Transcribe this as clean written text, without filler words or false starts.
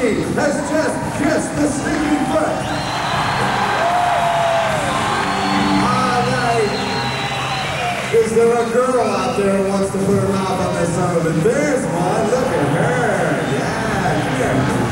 Rocky has just kissed the stinking foot. Is there a girl out there who wants to put her mouth on this son of a? There's one. Look at her. Yeah, here.